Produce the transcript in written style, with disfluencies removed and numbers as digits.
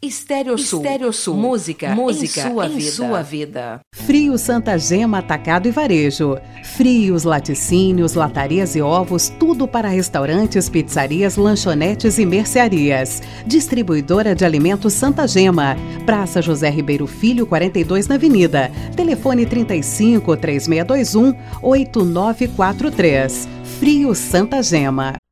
Estéreo Sul. Música em sua vida. Frios Santa Gema Atacado e Varejo. Frios, laticínios, latarias e ovos, tudo para restaurantes, pizzarias, lanchonetes e mercearias. Distribuidora de alimentos Santa Gema. Praça José Ribeiro Filho, 42 na Avenida. Telefone 35 3621 8943. Frios Santa Gema.